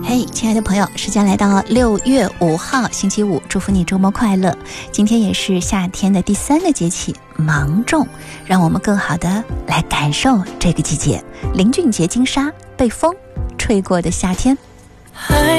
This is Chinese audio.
嘿，亲爱的朋友，时间来到6月5号星期五，祝福你周末快乐。今天也是夏天的第3个节气芒种，让我们更好的来感受这个季节。林俊杰金沙被风吹过的夏天。